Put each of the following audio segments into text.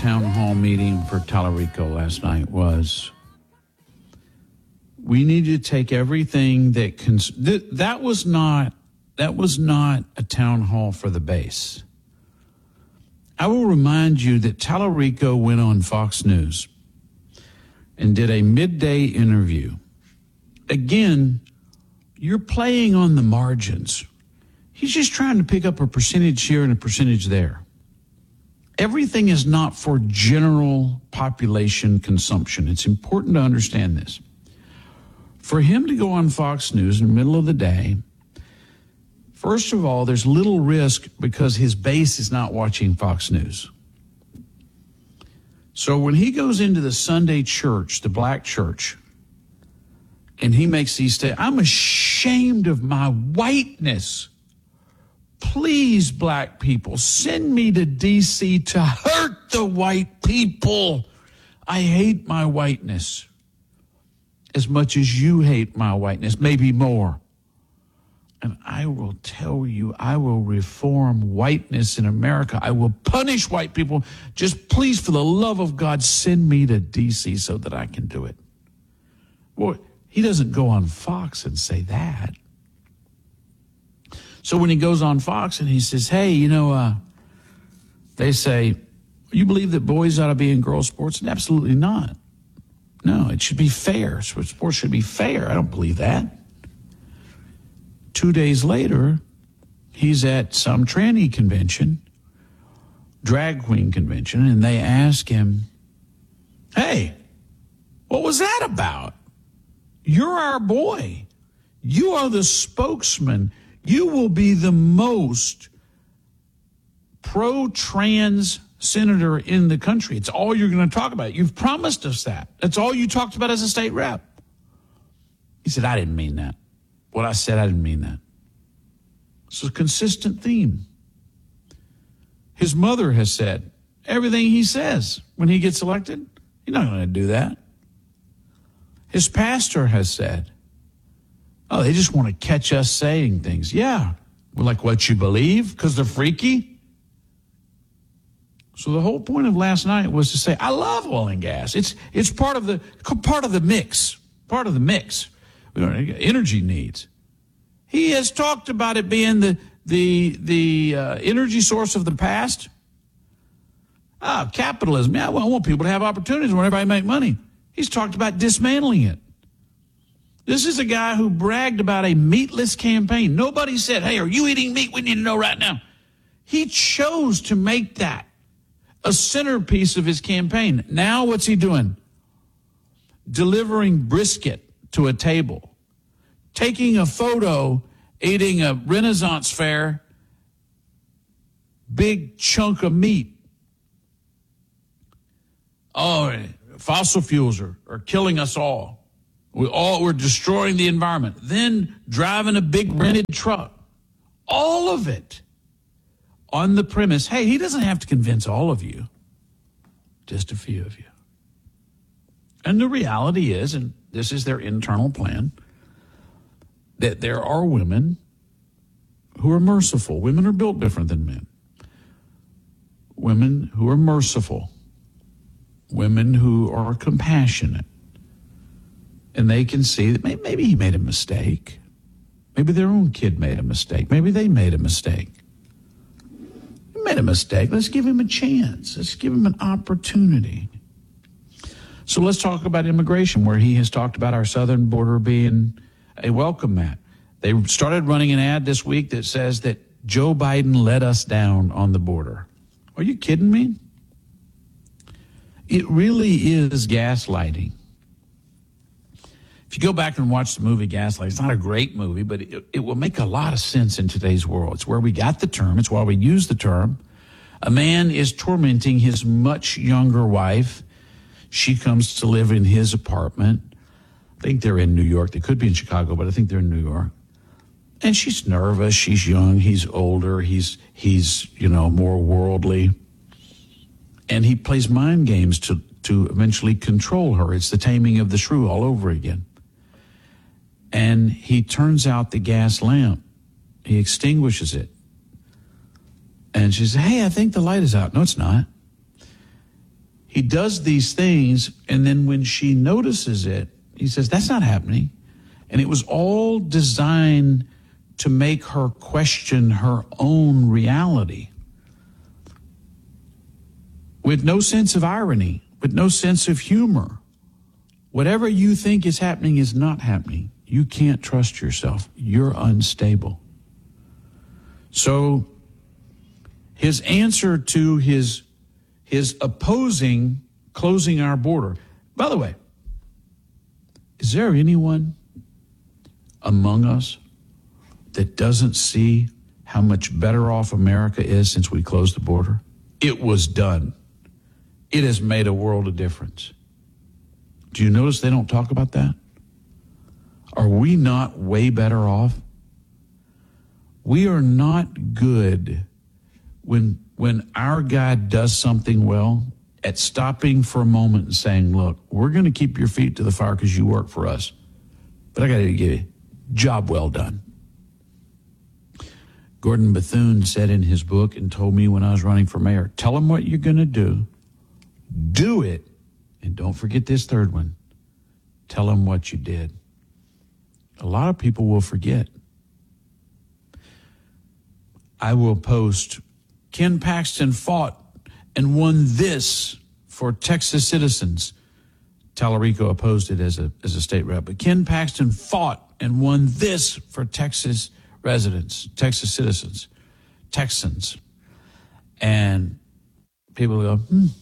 town hall meeting for Tallarico last night was we need to take everything that was not a town hall for the base. I will remind you that Tallarico went on Fox News and did a midday interview. Again, you're playing on the margins. He's just trying to pick up a percentage here and a percentage there. Everything is not for general population consumption. It's important to understand this. For him to go on Fox News in the middle of the day, first of all, there's little risk because his base is not watching Fox News. So when he goes into the Sunday church, the black church, and he makes these statements, I'm ashamed of my whiteness. Please, black people, send me to D.C. to hurt the white people. I hate my whiteness as much as you hate my whiteness, maybe more. And I will tell you, I will reform whiteness in America. I will punish white people. Just please, for the love of God, send me to D.C. so that I can do it. Well, he doesn't go on Fox and say that. So when he goes on Fox and he says, hey, they say, you believe that boys ought to be in girls' sports? Absolutely not. No, it should be fair. Sports should be fair. I don't believe that. 2 days later, he's at some tranny convention, drag queen convention, and they ask him, hey, what was that about? You're our boy. You are the spokesman. You will be the most pro-trans senator in the country. It's all you're going to talk about. You've promised us that. That's all you talked about as a state rep. He said, I didn't mean that. What I said, I didn't mean that. It's a consistent theme. His mother has said, everything he says when he gets elected, he's not going to do that. His pastor has said, oh, they just want to catch us saying things. Yeah, we're like what you believe because they're freaky. So the whole point of last night was to say, I love oil and gas. It's part of the mix. Part of the mix. Energy needs. He has talked about it being the energy source of the past. Capitalism. Yeah, well, I want people to have opportunities where everybody make money. He's talked about dismantling it. This is a guy who bragged about a meatless campaign. Nobody said, hey, are you eating meat? We need to know right now. He chose to make that a centerpiece of his campaign. Now what's he doing? Delivering brisket to a table. Taking a photo, eating a Renaissance fair, big chunk of meat. Oh, fossil fuels are killing us all. We're destroying the environment. Then driving a big rented truck. All of it on the premise, hey, he doesn't have to convince all of you, just a few of you. And the reality is, and this is their internal plan, that there are women who are merciful. Women are built different than men. Women who are merciful. Women who are compassionate. And they can see that maybe he made a mistake. Maybe their own kid made a mistake. Maybe they made a mistake. He made a mistake. Let's give him a chance. Let's give him an opportunity. So let's talk about immigration, where he has talked about our southern border being a welcome mat. They started running an ad this week that says that Joe Biden let us down on the border. Are you kidding me? It really is gaslighting. If you go back and watch the movie Gaslight, it's not a great movie, but it will make a lot of sense in today's world. It's where we got the term. It's why we use the term. A man is tormenting his much younger wife. She comes to live in his apartment. I think they're in New York. They could be in Chicago, but I think they're in New York. And she's nervous. She's young. He's older. He's more worldly. And he plays mind games to eventually control her. It's the taming of the shrew all over again. And he turns out the gas lamp. He extinguishes it. And she says, hey, I think the light is out. No, it's not. he does these things, and then when she notices it, he says, that's not happening. And it was all designed to make her question her own reality. With no sense of irony, with no sense of humor. Whatever you think is happening is not happening. You can't trust yourself. You're unstable. So his answer to his opposing closing our border. By the way, is there anyone among us that doesn't see how much better off America is since we closed the border? It was done. It has made a world of difference. Do you notice they don't talk about that? Are we not way better off? We are not good when our God does something well at stopping for a moment and saying, look, we're going to keep your feet to the fire because you work for us. But I got to give you job well done. Gordon Bethune said in his book and told me when I was running for mayor, tell them what you're going to do it, and don't forget this third one, tell them what you did. A lot of people will forget. I will post, Ken Paxton fought and won this for Texas citizens. Tallarico opposed it as a state rep, but Ken Paxton fought and won this for Texas residents, Texas citizens, Texans. And people go,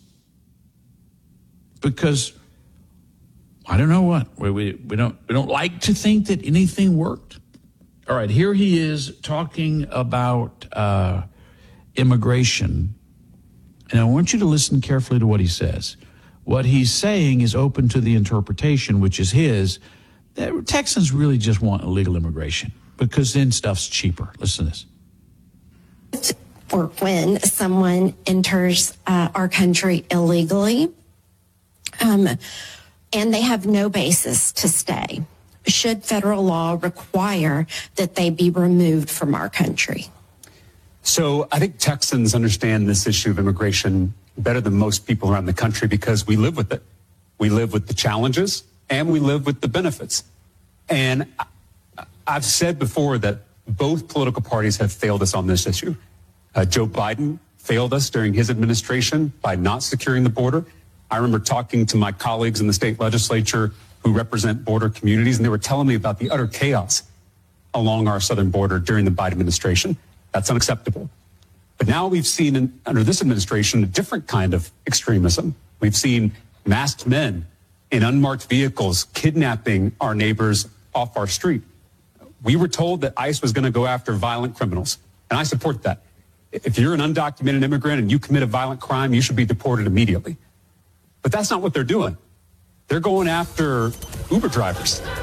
because I don't know what we don't like to think that anything worked. All right, here he is talking about immigration, and I want you to listen carefully to what he says. What he's saying is open to the interpretation, which is his. That Texans really just want illegal immigration because then stuff's cheaper. Listen to this. Or when someone enters our country illegally, and they have no basis to stay, should federal law require that they be removed from our country? So I think Texans understand this issue of immigration better than most people around the country because we live with it. We live with the challenges and we live with the benefits. And I've said before that both political parties have failed us on this issue. Joe Biden failed us during his administration by not securing the border. I remember talking to my colleagues in the state legislature who represent border communities, and they were telling me about the utter chaos along our southern border during the Biden administration. That's unacceptable. But now we've seen under this administration a different kind of extremism. We've seen masked men in unmarked vehicles kidnapping our neighbors off our street. We were told that ICE was going to go after violent criminals, and I support that. If you're an undocumented immigrant and you commit a violent crime, you should be deported immediately. But that's not what they're doing. They're going after Uber drivers. What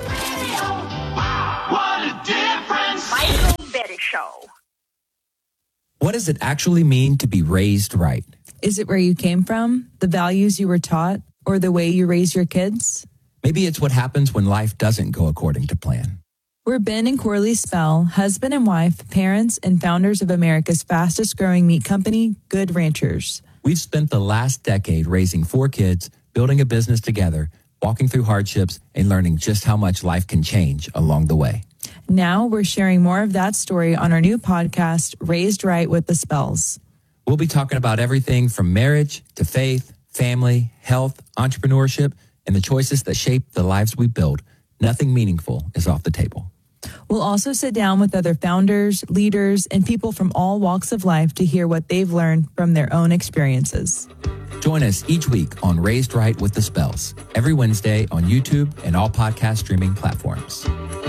a difference! Michael Betty Show. What does it actually mean to be raised right? Is it where you came from, the values you were taught, or the way you raise your kids? Maybe it's what happens when life doesn't go according to plan. We're Ben and Corley Spell, husband and wife, parents, and founders of America's fastest growing meat company, Good Ranchers. We've spent the last decade raising 4 kids, building a business together, walking through hardships, and learning just how much life can change along the way. Now we're sharing more of that story on our new podcast, Raised Right with the Spells. We'll be talking about everything from marriage to faith, family, health, entrepreneurship, and the choices that shape the lives we build. Nothing meaningful is off the table. We'll also sit down with other founders, leaders, and people from all walks of life to hear what they've learned from their own experiences. Join us each week on Raised Right with the Spells, every Wednesday on YouTube and all podcast streaming platforms.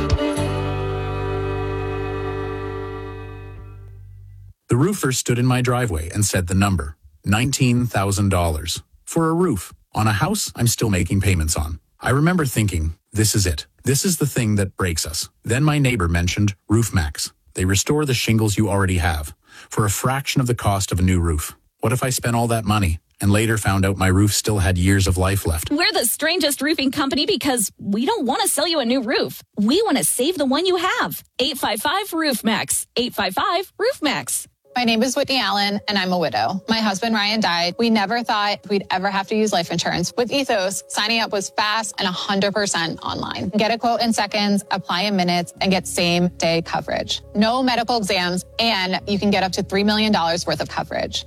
The roofer stood in my driveway and said the number, $19,000. For a roof on a house I'm still making payments on. I remember thinking, this is it. This is the thing that breaks us. Then my neighbor mentioned RoofMax. They restore the shingles you already have for a fraction of the cost of a new roof. What if I spent all that money and later found out my roof still had years of life left? We're the strangest roofing company because we don't want to sell you a new roof. We want to save the one you have. 855-RoofMax. 855-RoofMax. My name is Whitney Allen, and I'm a widow. My husband, Ryan, died. We never thought we'd ever have to use life insurance. With Ethos, signing up was fast and 100% online. Get a quote in seconds, apply in minutes, and get same-day coverage. No medical exams, and you can get up to $3 million worth of coverage.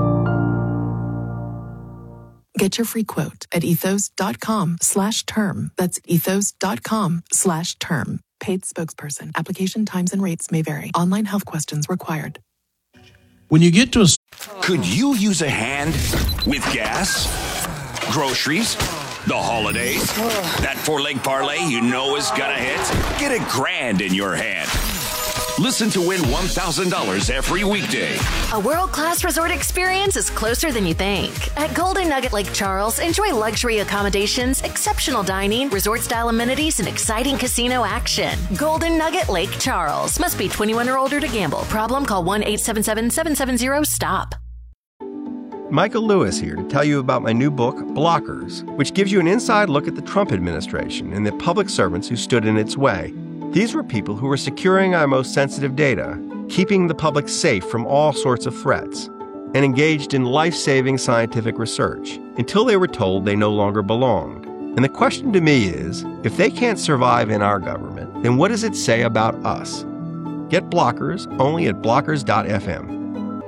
Get your free quote at ethos.com/term. That's ethos.com/term. Paid spokesperson. Application times and rates may vary. Online health questions required. When you get to a... Could you use a hand with gas, groceries, the holidays? That four-leg parlay you know is gonna hit? Get $1,000 in your hand. Listen to win $1,000 every weekday. A world-class resort experience is closer than you think. At Golden Nugget Lake Charles, enjoy luxury accommodations, exceptional dining, resort-style amenities, and exciting casino action. Golden Nugget Lake Charles. Must be 21 or older to gamble. Problem? Call 1-877-770-STOP. Michael Lewis here to tell you about my new book, Blockers, which gives you an inside look at the Trump administration and the public servants who stood in its way. These were people who were securing our most sensitive data, keeping the public safe from all sorts of threats, and engaged in life-saving scientific research until they were told they no longer belonged. And the question to me is, if they can't survive in our government, then what does it say about us? Get Blockers only at blockers.fm.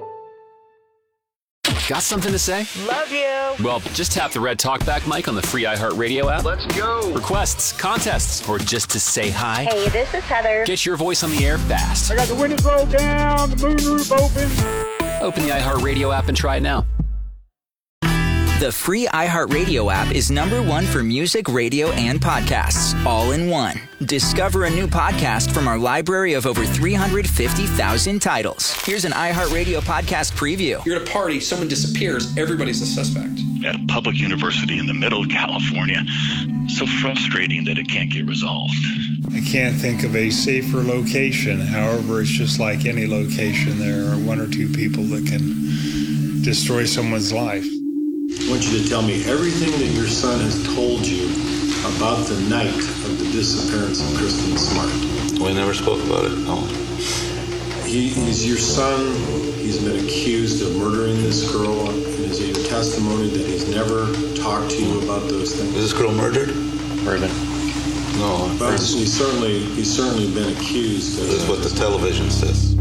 Got something to say? Love you. Well, just tap the red talkback mic on the free iHeartRadio app. Let's go. Requests, contests, or just to say hi. Hey, this is Heather. Get your voice on the air fast. I got the windows rolled down, the moonroof open. Open the iHeartRadio app and try it now. The free iHeartRadio app is #1 for music, radio, and podcasts, all in one. Discover a new podcast from our library of over 350,000 titles. Here's an iHeartRadio podcast preview. You're at a party, someone disappears, everybody's a suspect. At a public university in the middle of California, so frustrating that it can't get resolved. I can't think of a safer location. However, it's just like any location. There are one or two people that can destroy someone's life. I want you to tell me everything that your son has told you about the night of the disappearance of Kristen Smart. We never spoke about it, no. He's your son. He's been accused of murdering this girl. And is it your testimony that he's never talked to you about those things? Is this girl murdered? Murdered. No. But he's certainly been accused. This is what the television says.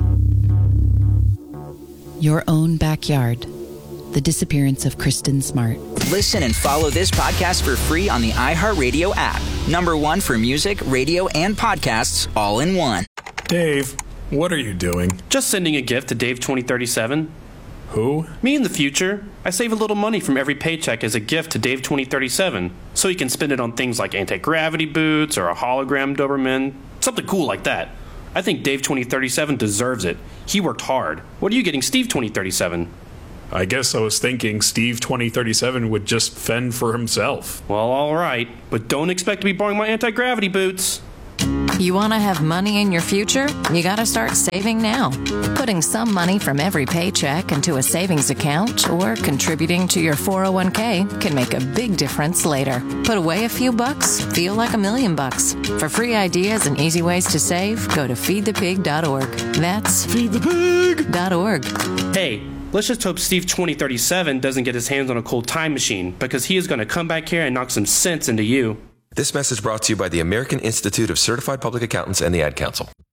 Your own backyard. The disappearance of Kristen Smart. Listen and follow this podcast for free on the iHeartRadio app. #1 for music, radio, and podcasts, all in one. Dave, what are you doing? Just sending a gift to Dave 2037. Who? Me in the future. I save a little money from every paycheck as a gift to Dave 2037, so he can spend it on things like anti-gravity boots or a hologram Doberman, something cool like that. I think Dave 2037 deserves it. He worked hard. What are you getting Steve 2037? I guess I was thinking Steve 2037 would just fend for himself. Well, all right, but don't expect to be borrowing my anti-gravity boots. You want to have money in your future? You got to start saving now. Putting some money from every paycheck into a savings account or contributing to your 401k can make a big difference later. Put away a few bucks, feel like $1 million. For free ideas and easy ways to save, go to feedthepig.org. That's feedthepig.org. Hey, let's just hope Steve 2037 doesn't get his hands on a cold time machine, because he is going to come back here and knock some sense into you. This message brought to you by the American Institute of Certified Public Accountants and the Ad Council.